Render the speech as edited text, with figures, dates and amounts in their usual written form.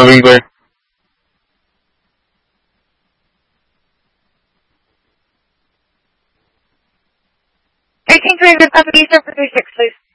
Winkler. 18 3, good application for 36, please.